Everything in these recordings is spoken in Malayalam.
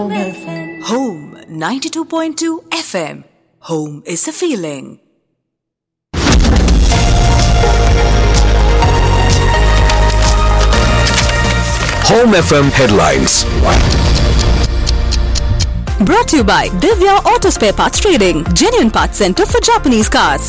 Home 92.2 FM. Home is a feeling. Home FM headlines. Brought to you by Divya Auto Spare Parts Trading, genuine parts center for Japanese cars.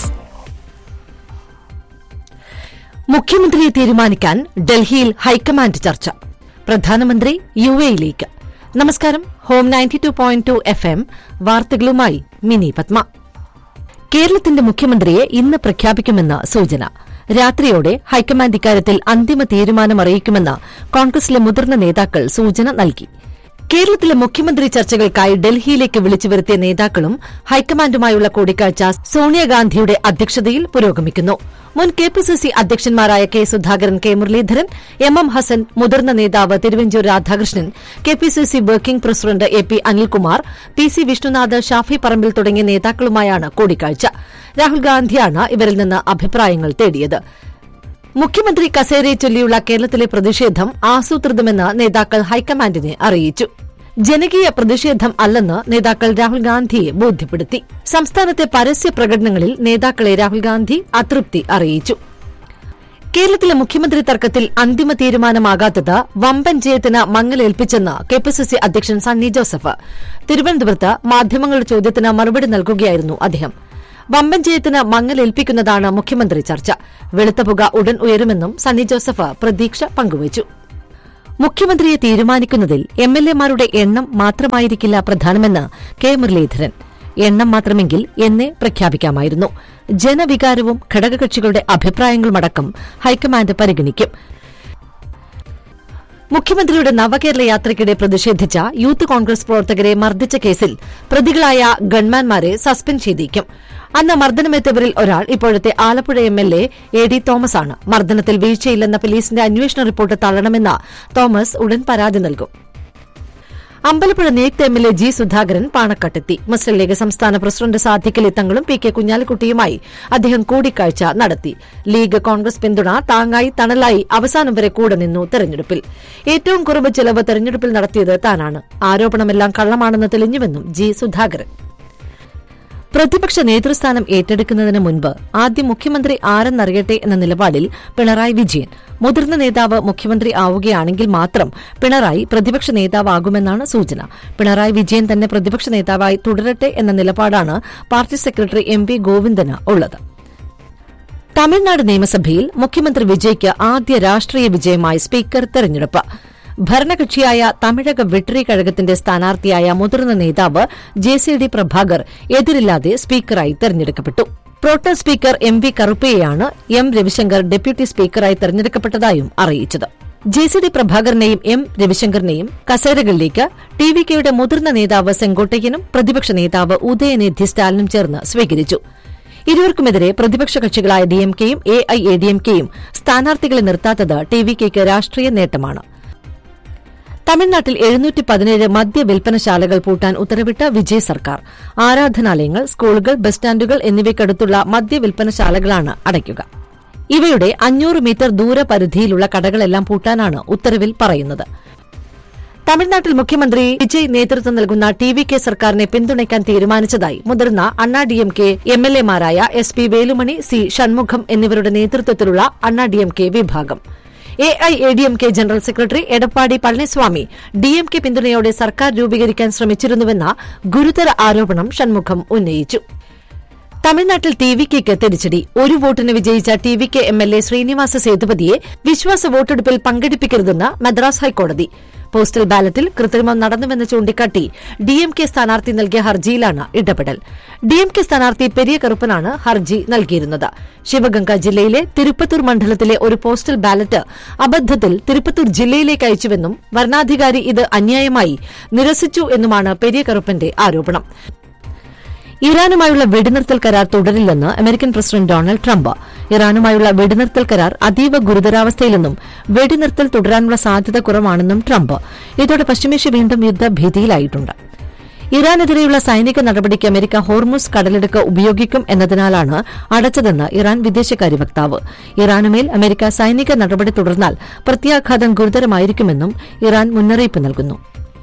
മുഖ്യമന്ത്രിയെ തീരുമാനിക്കാൻ ഡൽഹിയിൽ ഹൈക്കമാൻഡ് ചർച്ച. പ്രധാനമന്ത്രി യുഎഇയിലേക്ക്. നമസ്കാരം. ഹോം 92.2 FM വാർത്തകളുമായി മിനി പത്മ. കേരളത്തിന്റെ മുഖ്യമന്ത്രിയെ ഇന്ന് പ്രഖ്യാപിക്കുമെന്ന് സൂചന. രാത്രിയോടെ ഹൈക്കമാൻഡ് ഇക്കാര്യത്തിൽ അന്തിമ തീരുമാനം അറിയിക്കുമെന്ന് കോൺഗ്രസിലെ മുതിർന്ന നേതാക്കൾ സൂചന നൽകി. കേരളത്തിലെ മുഖ്യമന്ത്രി ചർച്ചകൾക്കായി ഡൽഹിയിലേക്ക് വിളിച്ചുവരുത്തിയ നേതാക്കളും ഹൈക്കമാൻഡുമായുള്ള കൂടിക്കാഴ്ച സോണിയാഗാന്ധിയുടെ അധ്യക്ഷതയിൽ പുരോഗമിക്കുന്നു. മുൻ KPCC അധ്യക്ഷന്മാരായ K Sudhakaran, K Muraleedharan, M Hasan, മുതിർന്ന നേതാവ് Thiruvanchoor Radhakrishnan, KPCC working president AP Anilkumar, PC. Vishnunath, Shafi Parambil തുടങ്ങിയ നേതാക്കളുമായാണ് കൂടിക്കാഴ്ച. രാഹുൽ ഗാന്ധിയാണ് ഇവരിൽ നിന്ന് അഭിപ്രായങ്ങൾ തേടിയത്. മുഖ്യമന്ത്രി കസേരയെ ചൊല്ലിയുള്ള കേരളത്തിലെ പ്രതിഷേധം ആസൂത്രിതമെന്ന് നേതാക്കൾ ഹൈക്കമാൻഡിനെ അറിയിച്ചു. ജനകീയ പ്രതിഷേധം അല്ലെന്ന് നേതാക്കൾ രാഹുൽ ഗാന്ധിയെ ബോധ്യപ്പെടുത്തി. സംസ്ഥാനത്തെ പരസ്യ പ്രകടനങ്ങളിൽ നേതാക്കളെ രാഹുൽ ഗാന്ധി അതൃപ്തി അറിയിച്ചു. കേരളത്തിലെ മുഖ്യമന്ത്രി തർക്കത്തിൽ അന്തിമ തീരുമാനമാകാത്തത് വമ്പൻ ജയത്തിന് മങ്ങലേൽപ്പിച്ചെന്ന് കെപിസിസി അധ്യക്ഷൻ സണ്ണി ജോസഫ്. തിരുവനന്തപുരത്ത് മാധ്യമങ്ങളുടെ ചോദ്യത്തിന് മറുപടി നൽകുകയായിരുന്നു അദ്ദേഹം. വമ്പൻ ജയത്തിന് മങ്ങലേൽപ്പിക്കുന്നതാണ് മുഖ്യമന്ത്രി ചർച്ച. വെളുത്ത പുക ഉടൻ ഉയരുമെന്നും സണ്ണി ജോസഫ് പ്രതീക്ഷ പങ്കുവച്ചു. മുഖ്യമന്ത്രിയെ തീരുമാനിക്കുന്നതിൽ എംഎൽഎമാരുടെ എണ്ണം മാത്രമായിരിക്കില്ല പ്രധാനമെന്ന് കെ മുരളീധരൻ. എണ്ണം മാത്രമെങ്കിൽ എന്നേ പ്രഖ്യാപിക്കാമായിരുന്നു. ജനവികാരവും ഘടകകക്ഷികളുടെ അഭിപ്രായങ്ങളുമടക്കം ഹൈക്കമാൻഡ് പരിഗണിക്കും. മുഖ്യമന്ത്രിയുടെ നവകേരള യാത്രയ്ക്കിടെ പ്രതിഷേധിച്ച യൂത്ത് കോൺഗ്രസ് പ്രവർത്തകരെ മർദ്ദിച്ച കേസിൽ പ്രതികളായ ഗൺമാൻമാരെ സസ്പെൻഡ് ചെയ്തേക്കും. അന്ന് മർദ്ദനമേറ്റവരിൽ ഒരാൾ ഇപ്പോഴത്തെ ആലപ്പുഴ എംഎൽഎ എ.ഡി. തോമസാണ്. മർദ്ദനത്തിൽ വീഴ്ചയില്ലെന്ന പോലീസിന്റെ അന്വേഷണ റിപ്പോർട്ട് തള്ളണമെന്ന് തോമസ് ഉടൻ പരാതി നൽകും. അമ്പലപ്പുഴ നിയുക്ത എംഎൽഎ ജി സുധാകരൻ പാണക്കാട്ടെത്തി. മുസ്ലിം ലീഗ് സംസ്ഥാന പ്രസിഡന്റ് സാദിഖലി തങ്ങളും പി കെ കുഞ്ഞാലിക്കുട്ടിയുമായി അദ്ദേഹം കൂടിക്കാഴ്ച നടത്തി. ലീഗ് കോൺഗ്രസ് പിന്തുണ താങ്ങായി തണലായി അവസാനം വരെ കൂടെ നിന്നു. തെരഞ്ഞെടുപ്പിൽ ഏറ്റവും കുറവ് ചെലവ് തെരഞ്ഞെടുപ്പിൽ നടത്തിയത് താനാണ്. ആരോപണമെല്ലാം കള്ളമാണെന്ന് തെളിഞ്ഞുവെന്നും ജി സുധാകരൻ. പ്രതിപക്ഷ നേതൃസ്ഥാനം ഏറ്റെടുക്കുന്നതിന് മുൻപ് ആദ്യം മുഖ്യമന്ത്രി ആരെന്നറിയട്ടെ എന്ന നിലപാടിൽ പിണറായി വിജയൻ. മുതിർന്ന നേതാവ് മുഖ്യമന്ത്രി ആവുകയാണെങ്കിൽ മാത്രം പിണറായി പ്രതിപക്ഷ നേതാവാകുമെന്നാണ് സൂചന. പിണറായി വിജയൻ തന്നെ പ്രതിപക്ഷ നേതാവായി തുടരട്ടെ എന്ന നിലപാടാണ് party secretary M V Govindan ഉള്ളത്. തമിഴ്നാട് നിയമസഭയിൽ മുഖ്യമന്ത്രി വിജയ്ക്ക് ആദ്യ രാഷ്ട്രീയ വിജയമായി സ്പീക്കർ തെരഞ്ഞെടുപ്പ്. ഭരണകക്ഷിയായ തമിഴക വെട്രി കഴകത്തിന്റെ സ്ഥാനാർത്ഥിയായ മുതിർന്ന നേതാവ് ജെ.സി.ഡി. പ്രഭാകർ എതിരില്ലാതെ സ്പീക്കറായി തെരഞ്ഞെടുക്കപ്പെട്ടു. Pro tem speaker M V കറുപ്പയെയാണ് M Ravishankar deputy സ്പീക്കറായി തെരഞ്ഞെടുക്കപ്പെട്ടതായും അറിയിച്ചത്. ജെ.സി.ഡി. പ്രഭാകരനെയും എം രവിശങ്കറിനെയും കസേരകളിലേക്ക് ടി.വി.കെയുടെ മുതിർന്ന നേതാവ് സെങ്കോട്ടയ്യനും പ്രതിപക്ഷ നേതാവ് ഉദയനിധി സ്റ്റാലിനും ചേർന്ന് സ്വീകരിച്ചു. ഇരുവർക്കുമെതിരെ പ്രതിപക്ഷ കക്ഷികളായ ഡിഎംകെയും എഐഎഡിഎംകെയും സ്ഥാനാർത്ഥികളെ നിർത്താത്തത് ടി.വി.കെയ്ക്ക് രാഷ്ട്രീയ നേട്ടമാണ്. തമിഴ്നാട്ടിൽ 717 മദ്യവിൽപ്പനശാലകൾ പൂട്ടാൻ ഉത്തരവിട്ട വിജയ് സർക്കാർ. ആരാധനാലയങ്ങൾ, സ്കൂളുകൾ, ബസ് സ്റ്റാൻഡുകൾ എന്നിവയ്ക്കടുത്തുള്ള മദ്യവിൽപ്പനശാലകളാണ് അടയ്ക്കുക. ഇവയുടെ 500 മീറ്റർ ദൂരപരിധിയിലുള്ള കടകളെല്ലാം പൂട്ടാനാണ് ഉത്തരവിൽ പറയുന്നത്. തമിഴ്നാട്ടിൽ മുഖ്യമന്ത്രി വിജയ് നേതൃത്വം നൽകുന്ന ടി.വി.കെ സർക്കാരിനെ പിന്തുണയ്ക്കാൻ തീരുമാനിച്ചതായി മുതിർന്ന Anna DMK എംഎൽഎമാരായ S P Velumani, C Shanmugham എന്നിവരുടെ നേതൃത്വത്തിലുള്ള അണ്ണാഡിഎംകെ വിഭാഗം. AIADMK general secretary Edappadi Palaniswami DMK പിന്തുണയോടെ സർക്കാർ രൂപീകരിക്കാൻ ശ്രമിച്ചിരുന്നുവെന്ന ഗുരുതര ആരോപണം ഷൺമുഖം ഉന്നയിച്ചു. തമിഴ്നാട്ടിൽ ടി.വി.കെയ്ക്ക് തിരിച്ചടി. ഒരു വോട്ടിന് വിജയിച്ച ടി.വി.കെ എംഎൽഎ ശ്രീനിവാസ സേതുപതിയെ വിശ്വാസ വോട്ടെടുപ്പിൽ പങ്കെടുപ്പിക്കരുതെന്ന് മദ്രാസ് ഹൈക്കോടതി. പോസ്റ്റൽ ബാലറ്റിൽ കൃത്രിമം നടന്നുവെന്ന് ചൂണ്ടിക്കാട്ടി ഡിഎംകെ സ്ഥാനാർത്ഥി നൽകിയ ഹർജിയിലാണ് ഇടപെടൽ. ഡിഎംകെ സ്ഥാനാർത്ഥി പെരിയ കറുപ്പനാണ് ഹർജി നൽകിയിരുന്നത്. ശിവഗംഗ ജില്ലയിലെ തിരുപ്പത്തൂർ മണ്ഡലത്തിലെ ഒരു പോസ്റ്റൽ ബാലറ്റ് അബദ്ധത്തിൽ തിരുപ്പത്തൂർ ജില്ലയിലേക്ക് അയച്ചുവെന്നും വരണാധികാരി ഇത് അന്യായമായി നിരസിച്ചു എന്നുമാണ് പെരിയ കറുപ്പന്റെ ആരോപണം. ഇറാനുമായുള്ള വെടിനിർത്തൽ കരാർ തുടരില്ലെന്ന് അമേരിക്കൻ പ്രസിഡന്റ് ഡൊണാൾഡ് ട്രംപ്. ഇറാനുമായുള്ള വെടിനിർത്തൽ കരാർ അതീവ ഗുരുതരാവസ്ഥയിലെന്നും വെടിനിർത്തൽ തുടരാനുള്ള സാധ്യത കുറവാണെന്നും ട്രംപ്. ഇതോടെ പശ്ചിമേഷ്യ വീണ്ടും യുദ്ധഭീതിയിലായിട്ടുണ്ട്. ഇറാനെതിരെയുള്ള സൈനിക നടപടിക്ക് അമേരിക്ക ഹോർമുസ് കടലിടുക്ക് ഉപയോഗിക്കും എന്നതിനാലാണ് അടച്ചതെന്ന് ഇറാൻ വിദേശകാര്യ വക്താവ്. ഇറാനുമേൽ അമേരിക്ക സൈനിക നടപടി തുടർന്നാൽ പ്രത്യാഘാതം ഗുരുതരമായിരിക്കുമെന്നും ഇറാൻ മുന്നറിയിപ്പ് നൽകുന്നു.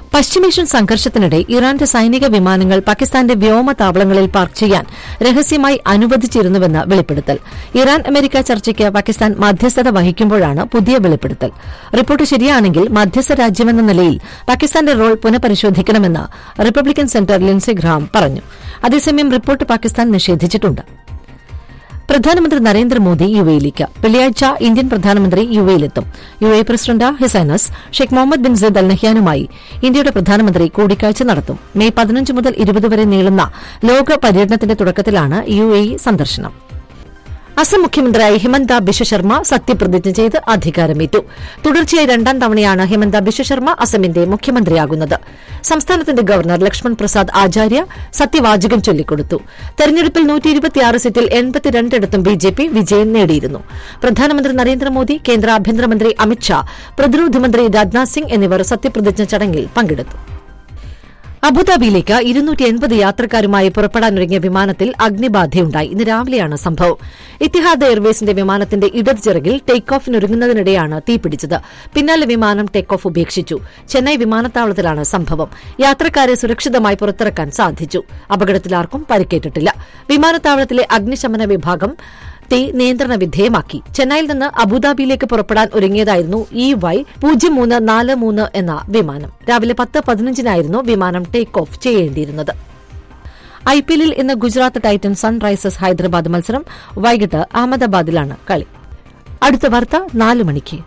പശ്ചിമേഷ്യൻ സംഘർഷത്തിനിടെ ഇറാന്റെ സൈനിക വിമാനങ്ങൾ പാകിസ്ഥാന്റെ വ്യോമതാവളങ്ങളിൽ പാർക്ക് ചെയ്യാൻ രഹസ്യമായി അനുവദിച്ചിരുന്നുവെന്ന് വെളിപ്പെടുത്തൽ. ഇറാൻ അമേരിക്ക ചർച്ചയ്ക്ക് പാകിസ്ഥാൻ മധ്യസ്ഥത വഹിക്കുമ്പോഴാണ് പുതിയ വെളിപ്പെടുത്തൽ. റിപ്പോർട്ട് ശരിയാണെങ്കിൽ മധ്യസ്ഥ രാജ്യമെന്ന നിലയിൽ പാകിസ്ഥാന്റെ റോൾ പുനഃപരിശോധിക്കണമെന്ന് റിപ്പബ്ലിക്കൻ സെന്റർ ലിൻസെ ഗ്രാം പറഞ്ഞു. അതേസമയം റിപ്പോർട്ട് പാകിസ്ഥാൻ നിഷേധിച്ചിട്ടുണ്ട്. പ്രധാനമന്ത്രി നരേന്ദ്രമോദി യുഎയിലേക്ക് വെള്ളിയാഴ്ച ഇന്ത്യൻ പ്രധാനമന്ത്രി യുഎയിലെത്തും. UAE president his highness Sheikh Muhammad bin Sayyid അൽ നഹ്യാനുമായി ഇന്ത്യയുടെ പ്രധാനമന്ത്രി കൂടിക്കാഴ്ച നടത്തും. മെയ് 15 മുതൽ 20 വരെ നീളുന്ന ലോക പര്യടനത്തിന്റെ തുടക്കത്തിലാണ് യുഎഇ സന്ദർശനം. അസം മുഖ്യമന്ത്രിയായി ഹിമന്ത ബിശ്വ ശർമ്മ സത്യപ്രതിജ്ഞ ചെയ്ത് അധികാരമേറ്റു. തുടർച്ചയായി 2ാം തവണയാണ് ഹിമന്ത ബിശ്വ ശർമ്മ അസമിന്റെ മുഖ്യമന്ത്രിയാകുന്നത്. സംസ്ഥാനത്തിന്റെ ഗവർണർ ലക്ഷ്മൺ പ്രസാദ് ആചാര്യ സത്യവാചകം ചൊല്ലിക്കൊടുത്തു. തെരഞ്ഞെടുപ്പിൽ 126 സീറ്റിൽ 82 ബിജെപി വിജയം നേടിയിരുന്നു. പ്രധാനമന്ത്രി നരേന്ദ്രമോദി, കേന്ദ്ര ആഭ്യന്തരമന്ത്രി അമിത്ഷാ, പ്രതിരോധ മന്ത്രി രാജ്നാഥ് സിംഗ് എന്നിവർ സത്യപ്രതിജ്ഞ ചടങ്ങിൽ പങ്കെടുത്തു. അബുദാബിയിലേക്ക് 280 യാത്രക്കാരുമായി പുറപ്പെടാനൊരുങ്ങിയ വിമാനത്തിൽ അഗ്നിബാധയുണ്ടായി. ഇന്ന് രാവിലെയാണ് സംഭവം. ഇത്തിഹാദ് എയർവേസിന്റെ വിമാനത്തിന്റെ ഇടത് ചിറകിൽ ടേക്ക് ഓഫിനൊരുങ്ങുന്നതിനിടെയാണ് തീപിടിച്ചത്. പിന്നാലെ വിമാനം ടേക്ക് ഓഫ് ഉപേക്ഷിച്ചു. ചെന്നൈ വിമാനത്താവളത്തിലാണ് സംഭവം. യാത്രക്കാരെ സുരക്ഷിതമായി പുറത്തിറക്കാൻ സാധിച്ചു. അപകടത്തിൽ ആർക്കും പരിക്കേറ്റിട്ടില്ല. വിമാനത്താവളത്തിലെ അഗ്നിശമന വിഭാഗം തീ നിയന്ത്രണ വിധേയമാക്കി. ചെന്നൈയിൽ നിന്ന് അബുദാബിയിലേക്ക് പുറപ്പെടാൻ ഒരുങ്ങിയതായിരുന്നു EY0343 എന്ന വിമാനം. രാവിലെ 10:15 വിമാനം ടേക്ക് ഓഫ് ചെയ്യേണ്ടിയിരുന്നത്. IPLൽ ഇന്ന് ഗുജറാത്ത് ടൈറ്റൻസ് സൺറൈസേഴ്സ് ഹൈദരാബാദ് മത്സരം വൈകിട്ട് അഹമ്മദാബാദിലാണ് കളി. അടുത്ത വാർത്ത 4 മണിക്ക്.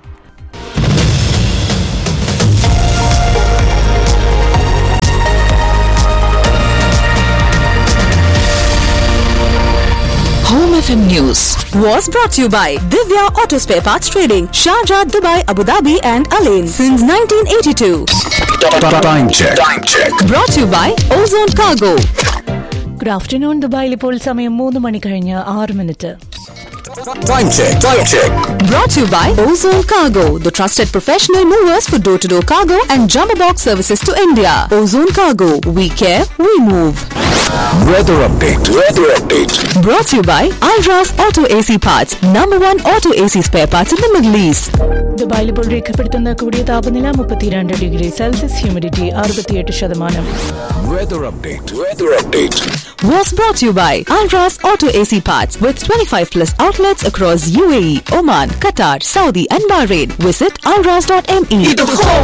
Home FM News was brought to you by Divya Auto Spare Parts Trading, Sharjah, Dubai, Abu Dhabi and Alain since 1982. Time check. Brought to you by Ozone Cargo. Good afternoon. ദുബായിൽ ഇപ്പോൾ സമയം 3 മണി കഴിഞ്ഞ് 6 minute. Time check. Brought to you by Ozone Cargo, the trusted professional movers for door-to-door cargo and jumbo box services to India. Ozone Cargo, we care, we move. Weather update. Brought to you by Alras Auto AC Parts, #1 auto AC spare parts in the Middle East. ദുബായിൽ ഇപ്പോൾ രേഖപ്പെടുത്തുന്ന കൂടിയ താപനില 32 degree Celsius, humidity 68%. Weather update. Was brought to you by Alras Auto AC Parts with 25+ outlets across UAE, Oman, Qatar, Saudi and Bahrain. Visit alras.me.